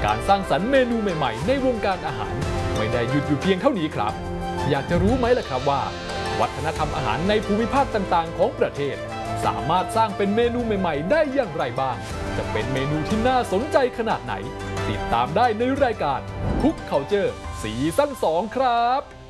การสร้างสรรค์เมนูใหม่ๆในวงการอาหารไม่ได้หยุดอยู่เพียงเท่านี้ครับอยากจะรู้ไหมล่ะครับว่าวัฒนธรรมอาหารในภูมิภาคต่างๆของประเทศสามารถสร้างเป็นเมนูใหม่ๆได้อย่างไรบ้างจะเป็นเมนูที่น่าสนใจขนาดไหนติดตามได้ในรายการ Cook Culture ซีซั่น 2 ครับ